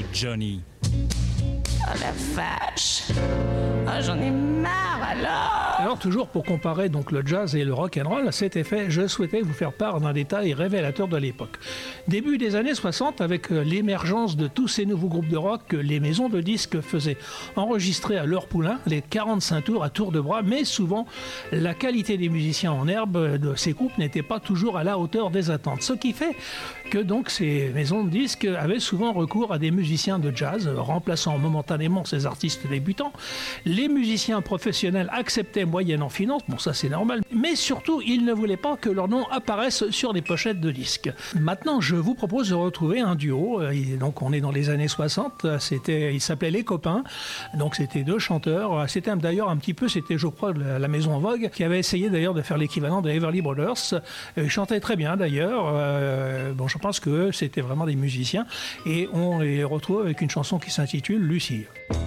Johnny. Oh la vache. Oh, j'en ai marre alors. Alors toujours pour comparer donc le jazz et le rock and roll, à cet effet, je souhaitais vous faire part d'un détail révélateur de l'époque. Début des années 60, avec l'émergence de tous ces nouveaux groupes de rock, les maisons de disques faisaient enregistrer à leur poulain les 45 tours à tour de bras, mais souvent la qualité des musiciens en herbe de ces groupes n'était pas toujours à la hauteur des attentes. Ce qui fait que donc ces maisons de disques avaient souvent recours à des musiciens de jazz, remplaçant momentanément ces artistes débutants. Les musiciens professionnels acceptaient moyennant finance, bon ça c'est normal, mais surtout ils ne voulaient pas que leur nom apparaisse sur les pochettes de disques. Maintenant je vous propose de retrouver un duo, donc on est dans les années 60, il s'appelait Les Copains, donc c'était deux chanteurs, c'était d'ailleurs un petit peu, c'était je crois la Maison en Vogue, qui avait essayé d'ailleurs de faire l'équivalent des Everly Brothers, ils chantaient très bien d'ailleurs, bon je pense que c'était vraiment des musiciens, et on les retrouve avec une chanson qui s'intitule Lucie.